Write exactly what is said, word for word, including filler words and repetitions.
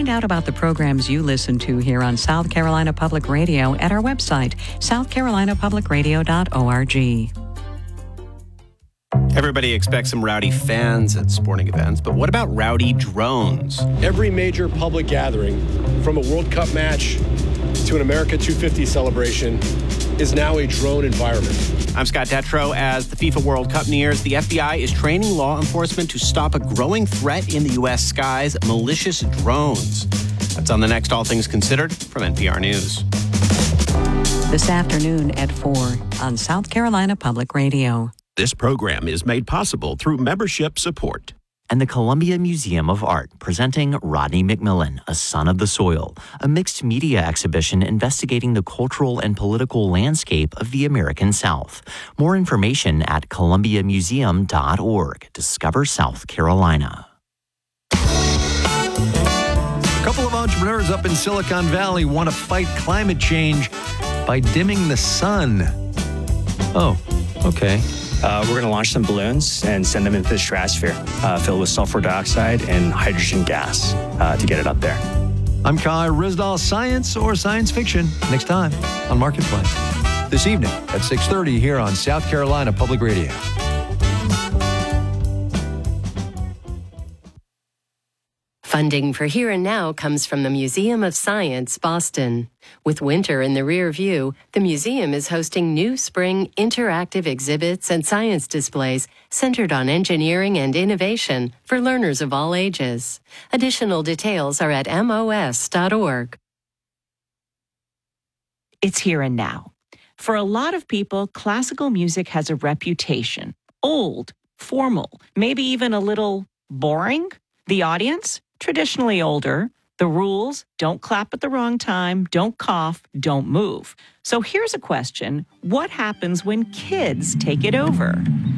Find out about the programs you listen to here on South Carolina Public Radio at our website, south carolina public radio dot org. Everybody expects some rowdy fans at sporting events, but what about rowdy drones? Every major public gathering, from a World Cup match to an America two fifty celebration, is now a drone environment. I'm Scott Detrow. As the FIFA World Cup nears, the F B I is training law enforcement to stop a growing threat in the U S skies, malicious drones. That's on the next All Things Considered from N P R News. This afternoon at four on South Carolina Public Radio. This program is made possible through membership support. And the Columbia Museum of Art presenting Rodney McMillan, A Son of the Soil, a mixed media exhibition investigating the cultural and political landscape of the American South. More information at columbia museum dot org. Discover South Carolina. A couple of entrepreneurs up in Silicon Valley want to fight climate change by dimming the sun. Oh, okay. Uh, we're going to launch some balloons and send them into the stratosphere, uh, filled with sulfur dioxide and hydrogen gas uh, to get it up there. I'm Kai Rizdal. Science or science fiction? Next time on Marketplace. This evening at six thirty here on South Carolina Public Radio. Funding for Here and Now comes from the Museum of Science, Boston. With winter in the rear view, the museum is hosting new spring interactive exhibits and science displays centered on engineering and innovation for learners of all ages. Additional details are at M O S dot org. It's Here and Now. For a lot of people, classical music has a reputation. Old, formal, maybe even a little boring. The audience? Traditionally older. The rules: don't clap at the wrong time, don't cough, don't move. So here's a question. What happens when kids take it over?